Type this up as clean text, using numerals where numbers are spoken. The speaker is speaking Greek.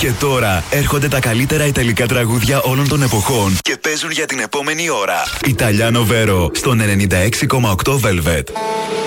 Και τώρα έρχονται τα καλύτερα ιταλικά τραγούδια όλων των εποχών και παίζουν για την επόμενη ώρα. Italiano Vero στον 96,8 Velvet.